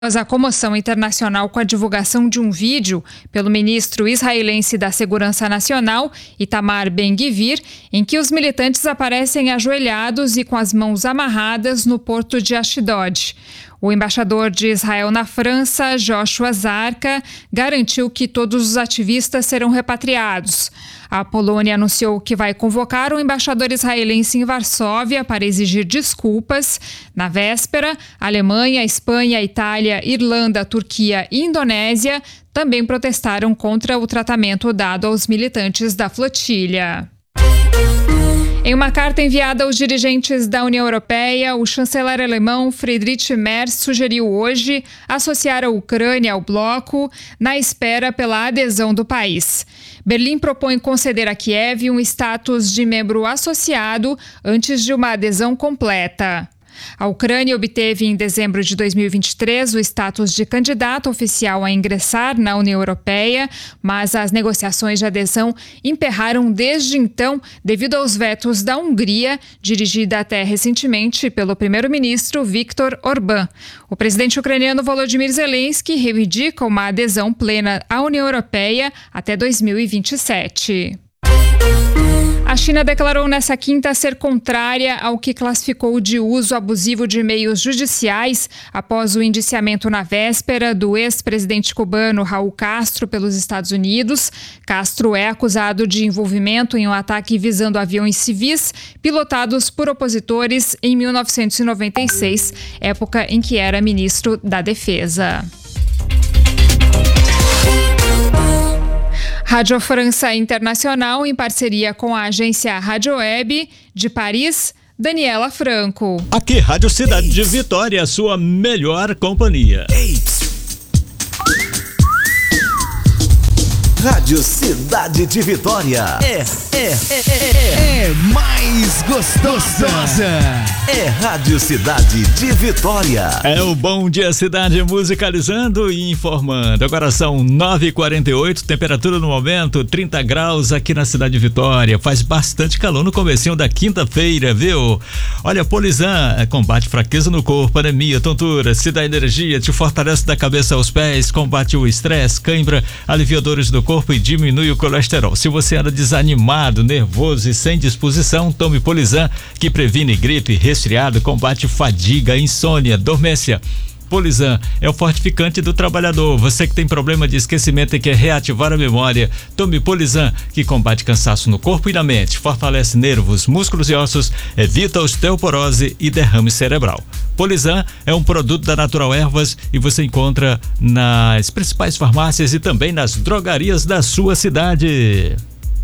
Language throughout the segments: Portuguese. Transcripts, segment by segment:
A comoção internacional com a divulgação de um vídeo pelo ministro israelense da Segurança Nacional, Itamar Ben-Gvir, em que os militantes aparecem ajoelhados e com as mãos amarradas no porto de Ashdod. O embaixador de Israel na França, Joshua Zarka, garantiu que todos os ativistas serão repatriados. A Polônia anunciou que vai convocar o embaixador israelense em Varsóvia para exigir desculpas. Na véspera, a Alemanha, Espanha, Itália, Irlanda, Turquia e Indonésia também protestaram contra o tratamento dado aos militantes da flotilha. Em uma carta enviada aos dirigentes da União Europeia, o chanceler alemão Friedrich Merz sugeriu hoje associar a Ucrânia ao bloco na espera pela adesão do país. Berlim propõe conceder a Kiev um status de membro associado antes de uma adesão completa. A Ucrânia obteve em dezembro de 2023 o status de candidato oficial a ingressar na União Europeia, mas as negociações de adesão emperraram desde então devido aos vetos da Hungria, dirigida até recentemente pelo primeiro-ministro Viktor Orbán. O presidente ucraniano Volodymyr Zelensky reivindica uma adesão plena à União Europeia até 2027. A China declarou nesta quinta ser contrária ao que classificou de uso abusivo de meios judiciais após o indiciamento na véspera do ex-presidente cubano Raul Castro pelos Estados Unidos. Castro é acusado de envolvimento em um ataque visando aviões civis pilotados por opositores em 1996, época em que era ministro da Defesa. Rádio França Internacional, em parceria com a agência Rádio Web de Paris, Daniela Franco. Aqui, Rádio Cidade de Vitória, a sua melhor companhia. Rádio Cidade de Vitória. É mais gostosa. É Rádio Cidade de Vitória. É o Bom Dia Cidade musicalizando e informando. Agora são 9h48, temperatura no momento 30 graus aqui na Cidade de Vitória. Faz bastante calor no comecinho da quinta-feira, viu? Olha, Polizan combate fraqueza no corpo, anemia, tontura, se dá energia, te fortalece da cabeça aos pés, combate o estresse, cãibra, alivia dores do corpo e diminui o colesterol. Se você anda desanimado, nervoso e sem disposição, tome Polizan, que previne gripe, resfriado, combate fadiga, insônia, dormência. Polizan é o fortificante do trabalhador. Você que tem problema de esquecimento e quer reativar a memória, tome Polizan, que combate cansaço no corpo e na mente, fortalece nervos, músculos e ossos, evita osteoporose e derrame cerebral. Polizan é um produto da Natural Ervas e você encontra nas principais farmácias e também nas drogarias da sua cidade.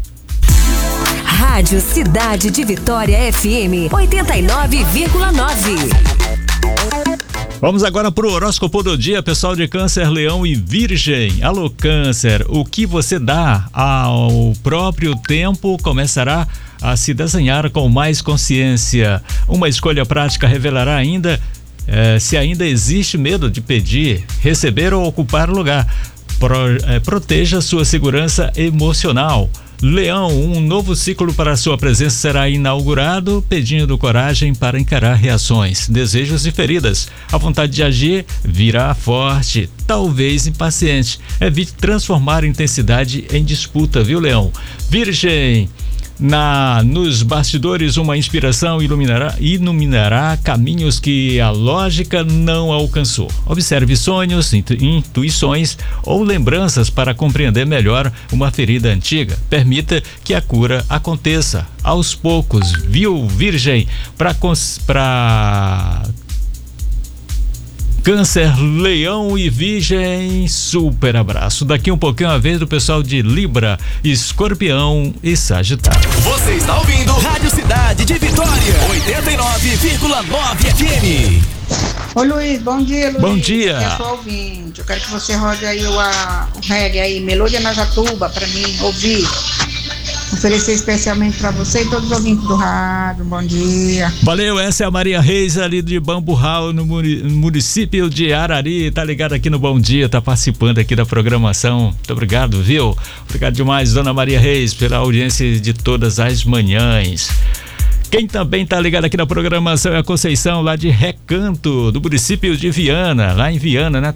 Rádio Cidade de Vitória FM 89,9. Vamos agora para o horóscopo do dia, pessoal de Câncer, Leão e Virgem. Alô, Câncer, o que você dá ao próprio tempo começará a se desenhar com mais consciência. Uma escolha prática revelará ainda se ainda existe medo de pedir, receber ou ocupar lugar. Proteja sua segurança emocional. Leão, um novo ciclo para sua presença será inaugurado, pedindo coragem para encarar reações, desejos e feridas. A vontade de agir virá forte, talvez impaciente. Evite transformar intensidade em disputa, viu, Leão? Virgem, nos bastidores uma inspiração iluminará caminhos que a lógica não alcançou. Observe sonhos, intuições ou lembranças para compreender melhor uma ferida antiga. Permita que a cura aconteça aos poucos, viu, Virgem? Para Câncer, Leão e Virgem, super abraço. Daqui um pouquinho a vez do pessoal de Libra, Escorpião e Sagitário. Você está ouvindo Rádio Cidade de Vitória, 89,9 FM. Oi, Luiz, bom dia, Luiz. Bom dia. Eu sou ouvinte, eu quero que você rode aí o reggae aí, Melôdia na Jatuba, pra mim ouvir. Oferecer especialmente para você e todos os ouvintes do rádio. Bom dia. Valeu, essa é a Maria Reis ali de Bamburral, no município de Arari, tá ligado aqui no Bom Dia, tá participando aqui da programação. Muito obrigado, viu? Obrigado demais, dona Maria Reis, pela audiência de todas as manhãs. Quem também tá ligado aqui na programação é a Conceição, lá de Recanto, do município de Viana, lá em Viana, né?